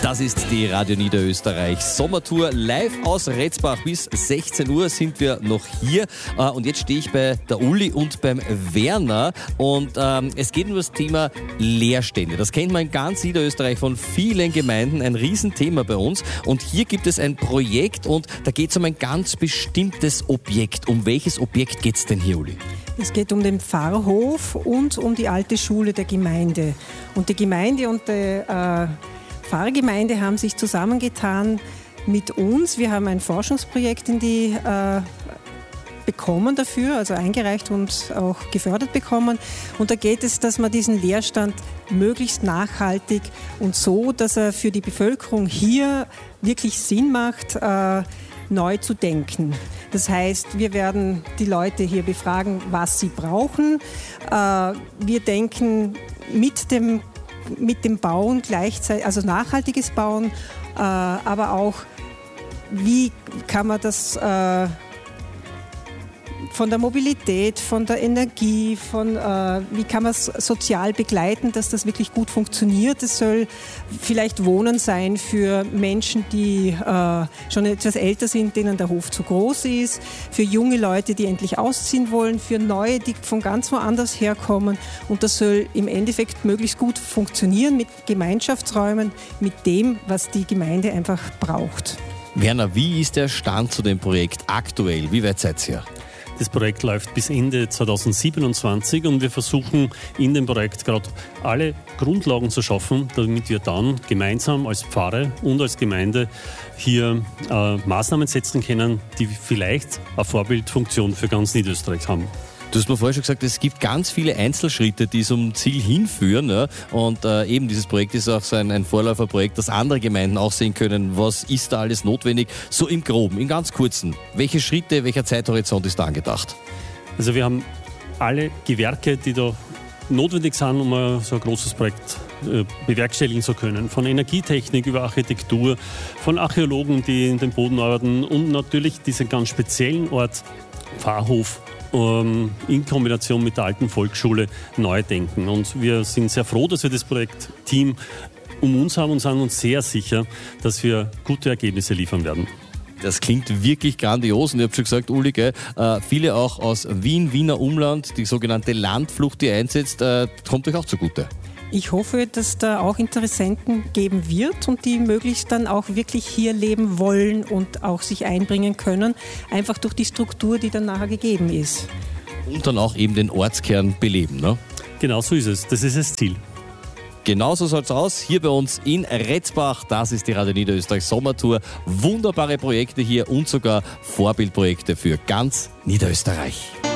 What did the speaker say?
Das ist die Radio Niederösterreich Sommertour live aus Retzbach. Bis 16 Uhr sind wir noch hier. Und jetzt stehe ich bei der Uli und beim Werner. Und es geht um das Thema Leerstände. Das kennt man in ganz Niederösterreich von vielen Gemeinden. Ein Riesenthema bei uns. Und hier gibt es ein Projekt und da geht es um ein ganz bestimmtes Objekt. Um welches Objekt geht es denn hier, Uli? Es geht um den Pfarrhof und um die alte Schule der Gemeinde. Und die Gemeinde und die Pfarrgemeinde haben sich zusammengetan mit uns. Wir haben ein Forschungsprojekt bekommen dafür, also eingereicht und auch gefördert bekommen. Und da geht es, dass man diesen Leerstand möglichst nachhaltig und so, dass er für die Bevölkerung hier wirklich Sinn macht, neu zu denken. Das heißt, wir werden die Leute hier befragen, was sie brauchen. Wir denken mit dem Bauen gleichzeitig, also nachhaltiges Bauen, aber auch, wie kann man das von der Mobilität, von der Energie, wie kann man es sozial begleiten, dass das wirklich gut funktioniert. Es soll vielleicht Wohnen sein für Menschen, die schon etwas älter sind, denen der Hof zu groß ist, für junge Leute, die endlich ausziehen wollen, für Neue, die von ganz woanders herkommen. Und das soll im Endeffekt möglichst gut funktionieren mit Gemeinschaftsräumen, mit dem, was die Gemeinde einfach braucht. Werner, wie ist der Stand zu dem Projekt aktuell? Wie weit seid ihr? Das Projekt läuft bis Ende 2027 und wir versuchen in dem Projekt gerade alle Grundlagen zu schaffen, damit wir dann gemeinsam als Pfarre und als Gemeinde hier Maßnahmen setzen können, die vielleicht eine Vorbildfunktion für ganz Niederösterreich haben. Du hast mir vorher schon gesagt, es gibt ganz viele Einzelschritte, die zum Ziel hinführen. Ja? Und eben dieses Projekt ist auch so ein Vorläuferprojekt, dass andere Gemeinden auch sehen können, was ist da alles notwendig. So im Groben, im ganz Kurzen. Welche Schritte, welcher Zeithorizont ist da angedacht? Also wir haben alle Gewerke, die da notwendig sind, um so ein großes Projekt bewerkstelligen zu können. Von Energietechnik über Architektur, von Archäologen, die in den Boden arbeiten und natürlich diesen ganz speziellen Ort Pfarrhof in Kombination mit der alten Volksschule neu denken. Und wir sind sehr froh, dass wir das Projektteam um uns haben und sind uns sehr sicher, dass wir gute Ergebnisse liefern werden. Das klingt wirklich grandios und ich habe schon gesagt, Uli, viele auch aus Wien, Wiener Umland, die sogenannte Landflucht, die einsetzt, kommt euch auch zugute. Ich hoffe, dass da auch Interessenten geben wird und die möglichst dann auch wirklich hier leben wollen und auch sich einbringen können, einfach durch die Struktur, die dann nachher gegeben ist. Und dann auch eben den Ortskern beleben, ne? Genau so ist es. Das ist das Ziel. Genauso soll es aus, hier bei uns in Retzbach. Das ist die Radio Niederösterreich Sommertour. Wunderbare Projekte hier und sogar Vorbildprojekte für ganz Niederösterreich.